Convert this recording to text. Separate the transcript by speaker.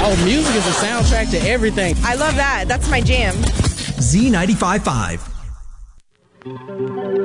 Speaker 1: Oh, music is a soundtrack to everything.
Speaker 2: I love that. That's my jam.
Speaker 3: Z95.5.